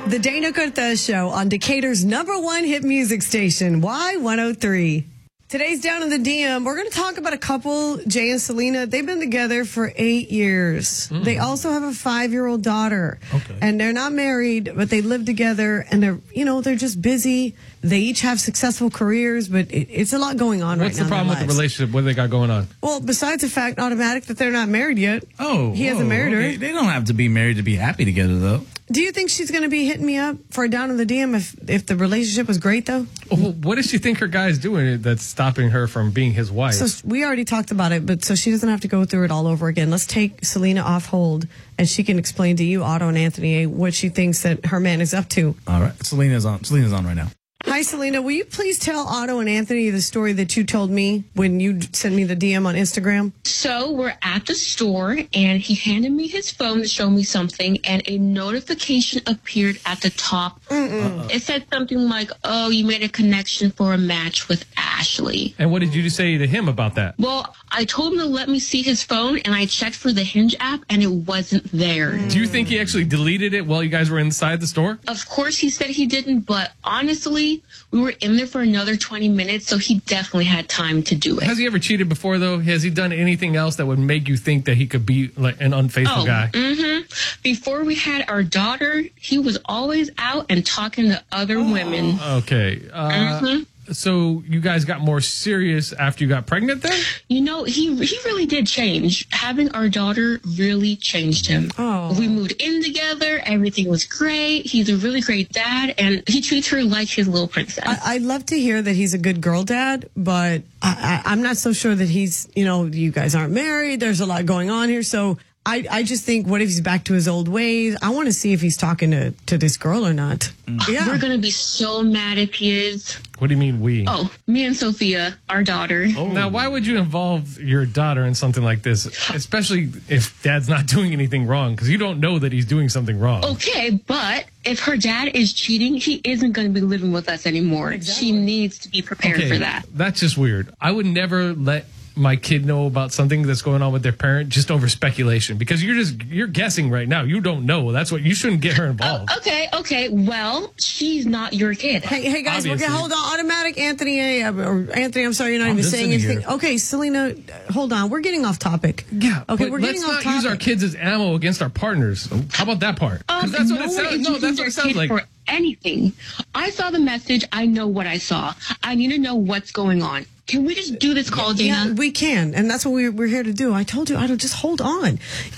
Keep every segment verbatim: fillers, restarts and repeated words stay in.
The Dana Cortez Show on Decatur's number one hit music station, Y one oh three. Today's Down in the D M, we're going to talk about a couple, Jay and Selena. They've been together for eight years. Mm. They also have a five-year-old daughter. Okay. And they're not married, but they live together, and they're, you know, they're just busy. They each have successful careers, but it, it's a lot going on What's right now. What's the problem with the relationship? What do they got going on? Well, besides the fact, automatic, that they're not married yet. Oh. He whoa, hasn't married okay. her. They don't have to be married to be happy together, though. Do you think she's going to be hitting me up for a Down in the D M if, if the relationship was great, though? Well, what does she think her guy's doing that's stopping her from being his wife? So we already talked about it, but so she doesn't have to go through it all over again. Let's take Selena off hold, and she can explain to you, Otto and Anthony, what she thinks that her man is up to. All right. Selena's on. Selena's on right now. Hi, Selena. Will you please tell Otto and Anthony the story that you told me when you sent me the D M on Instagram? So we're at the store, and he handed me his phone to show me something, and a notification appeared at the top. Mm-mm. It said something like, oh, you made a connection for a match with Ashley. And what did you say to him about that? Well, I told him to let me see his phone, and I checked for the Hinge app, and it wasn't there. Do you think he actually deleted it while you guys were inside the store? Of course he said he didn't, but honestly, we were in there for another twenty minutes, so he definitely had time to do it. Has he ever cheated before, though? Has he done anything else that would make you think that he could be like an unfaithful oh, guy? Mm-hmm. Before we had our daughter, he was always out and talking to other oh. women. Okay. Uh, mm-hmm. So you guys got more serious after you got pregnant then? You know, he he really did change. Having our daughter really changed him. Oh. We moved in together. Everything was great. He's a really great dad, and he treats her like his little princess. I, I'd love to hear that he's a good girl dad, but I, I, I'm not so sure that he's, you know, you guys aren't married. There's a lot going on here. So I, I just think, what if he's back to his old ways? I want to see if he's talking to, to this girl or not. Mm. Yeah. We're going to be so mad if he is. What do you mean we? Oh, me and Sophia, our daughter. Oh. Now, why would you involve your daughter in something like this, especially if dad's not doing anything wrong? Because you don't know that he's doing something wrong. Okay, but if her dad is cheating, he isn't going to be living with us anymore. Exactly. She needs to be prepared okay, for that. That's just weird. I would never let my kid know about something that's going on with their parent just over speculation, because you're just you're guessing right now. You don't know. That's what you shouldn't get her involved. Oh, okay, okay. Well, she's not your kid. Hey, hey guys, Obviously. we're gonna hold on. Automatic, Anthony, uh, or Anthony. I'm sorry, you're not I'm even saying anything. Here. Okay, Selena, hold on. We're getting off topic. Yeah. Okay, we're getting off topic. Let's not use our kids as ammo against our partners. How about that part? Um, that's no what it sounds. No, that's what it sounds like. For anything. I saw the message. I know what I saw. I need to know what's going on. Can we just do this call, Dana? Yeah, we can, and that's what we're, we're here to do. I told you, I don't just hold on.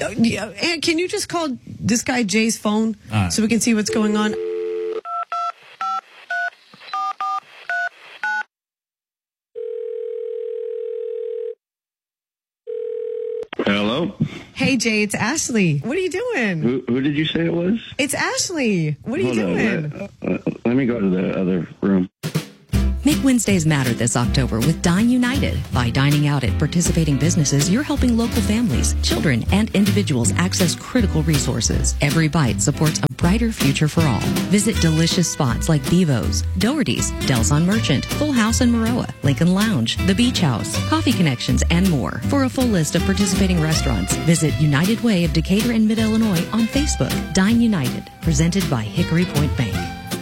And can you just call this guy Jay's phone right. so we can see what's going on? Hello? Hey, Jay, it's Ashley. What are you doing? Who, who did you say it was? It's Ashley. What are Hold you on, doing? uh, uh, let me go to the other room. Make Wednesdays matter this October with Dine United. By dining out at participating businesses, you're helping local families, children, and individuals access critical resources. Every bite supports a brighter future for all. Visit delicious spots like Bevo's, Doherty's, Del's on Merchant, Full House in Maroa, Lincoln Lounge, The Beach House, Coffee Connections, and more. For a full list of participating restaurants, visit United Way of Decatur and Mid-Illinois on Facebook. Dine United, presented by Hickory Point Bank.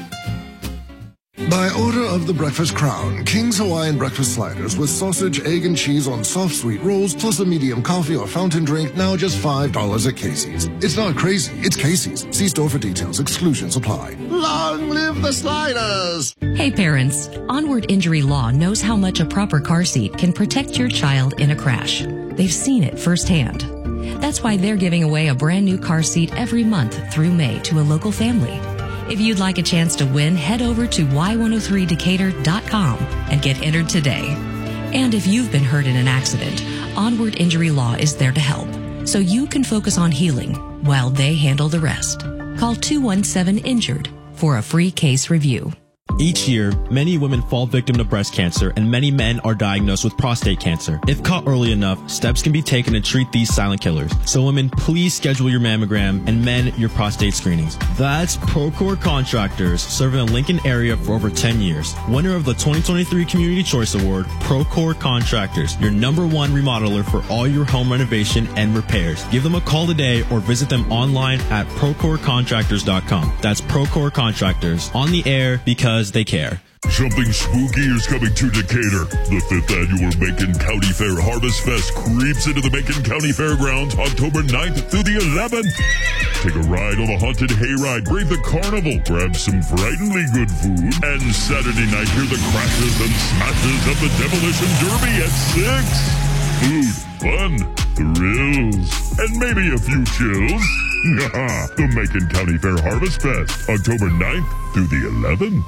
By order of the Breakfast Crown, King's Hawaiian Breakfast Sliders with sausage, egg, and cheese on soft sweet rolls, plus a medium coffee or fountain drink, now just five dollars at Casey's. It's not crazy, it's Casey's. See store for details. Exclusions apply. Long live the sliders! Hey parents, Onward Injury Law knows how much a proper car seat can protect your child in a crash. They've seen it firsthand. That's why they're giving away a brand new car seat every month through May to a local family. If you'd like a chance to win, head over to Y one oh three Decatur dot com and get entered today. And if you've been hurt in an accident, Onward Injury Law is there to help, so you can focus on healing while they handle the rest. Call two one seven injured for a free case review. Each year, many women fall victim to breast cancer and many men are diagnosed with prostate cancer. If caught early enough, steps can be taken to treat these silent killers. So women, please schedule your mammogram, and men, your prostate screenings. That's Procore Contractors, serving the Lincoln area for over ten years. Winner of the twenty twenty-three Community Choice Award, Procore Contractors, your number one remodeler for all your home renovation and repairs. Give them a call today or visit them online at procore contractors dot com. That's Procore Contractors, on the air because they care. Something spooky is coming to Decatur. The fifth annual Macon County Fair Harvest Fest creeps into the Macon County Fairgrounds October ninth through the eleventh. Take a ride on the haunted hayride, brave the carnival, grab some frighteningly good food, and Saturday night hear the crashes and smashes of the Demolition Derby at six. Food, fun, thrills, and maybe a few chills. The Macon County Fair Harvest Fest, October ninth through the eleventh.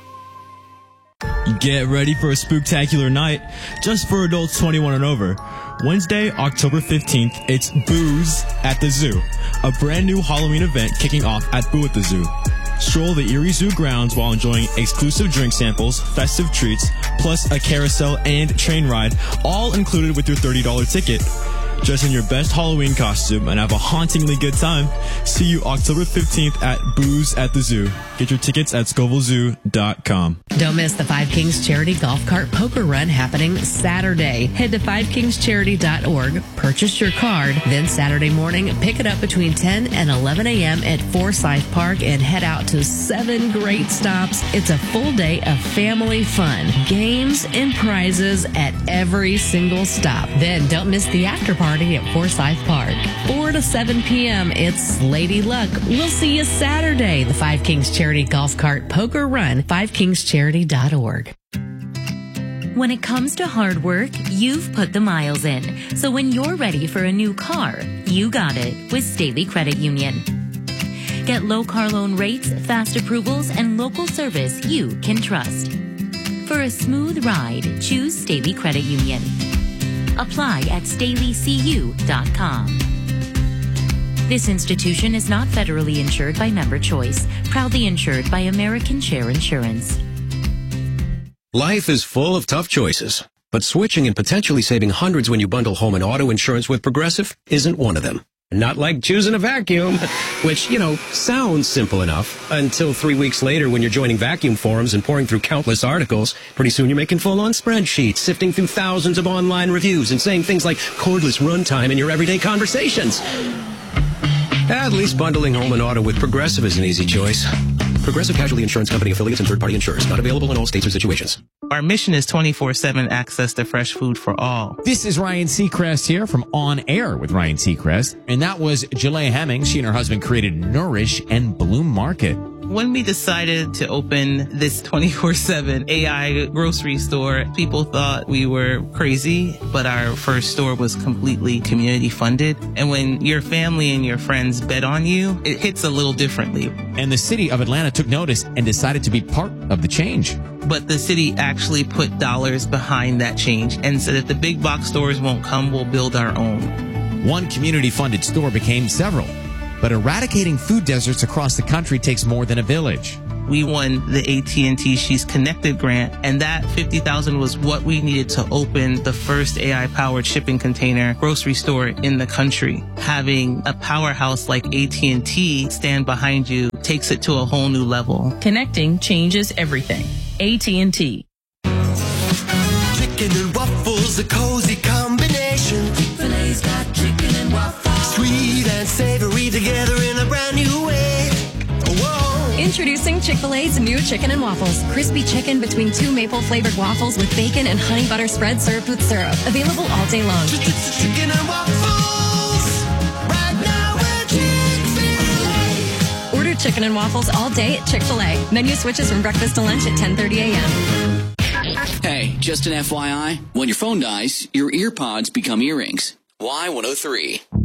Get ready for a spooktacular night just for adults twenty-one and over. Wednesday, October fifteenth, it's Booze at the Zoo, a brand new Halloween event kicking off at Boo at the Zoo. Stroll the Erie Zoo grounds while enjoying exclusive drink samples, festive treats, plus a carousel and train ride, all included with your thirty dollars ticket. Dress in your best Halloween costume and have a hauntingly good time. See you October fifteenth at Booze at the Zoo. Get your tickets at scoville zoo dot com. Don't miss the Five Kings Charity Golf Cart Poker Run happening Saturday. Head to five kings charity dot org, purchase your card, then Saturday morning, pick it up between ten and eleven a.m. at Forsyth Park and head out to seven great stops. It's a full day of family fun, games, and prizes at every single stop. Then don't miss the after party at Forsyth Park. four to seven p.m. It's Lady Luck. We'll see you Saturday. The Five Kings Charity Golf Cart Poker Run, five kings charity dot org. When it comes to hard work, you've put the miles in. So when you're ready for a new car, you got it with Staley Credit Union. Get low car loan rates, fast approvals, and local service you can trust. For a smooth ride, choose Staley Credit Union. Apply at staley c u dot com. This institution is not federally insured by Member Choice, proudly insured by American Share Insurance. Life is full of tough choices, but switching and potentially saving hundreds when you bundle home and auto insurance with Progressive isn't one of them. Not like choosing a vacuum, which, you know, sounds simple enough until three weeks later when you're joining vacuum forums and pouring through countless articles. Pretty soon you're making full-on spreadsheets, sifting through thousands of online reviews and saying things like cordless runtime in your everyday conversations. At least bundling home and auto with Progressive is an easy choice. Progressive Casualty Insurance Company affiliates and third-party insurers. Not available in all states or situations. Our mission is twenty-four seven access to fresh food for all. This is Ryan Seacrest here from On Air with Ryan Seacrest. And that was Jalea Hemmings. She and her husband created Nourish and Bloom Market. When we decided to open this twenty-four seven A I grocery store, people thought we were crazy, but our first store was completely community funded. And when your family and your friends bet on you, it hits a little differently. And the city of Atlanta took notice and decided to be part of the change. But the city actually put dollars behind that change and said if the big box stores won't come, we'll build our own. One community-funded store became several. But eradicating food deserts across the country takes more than a village. We won the A T and T She's Connected grant, and that fifty thousand dollars was what we needed to open the first A I-powered shipping container grocery store in the country. Having a powerhouse like A T and T stand behind you takes it to a whole new level. Connecting changes everything. A T and T. Chicken and waffles, a cozy combination. Chick-fil-A's got chicken and waffles. Sweet and savory together in a brand new way. Whoa. Introducing Chick-fil-A's new chicken and waffles. Crispy chicken between two maple-flavored waffles with bacon and honey butter spread served with syrup. Available all day long. Chicken and waffles. Right now at Chick-fil-A. Order chicken and waffles all day at Chick-fil-A. Menu switches from breakfast to lunch at ten thirty a.m. Hey, just an F Y I. When your phone dies, your ear pods become earrings. Y one oh three.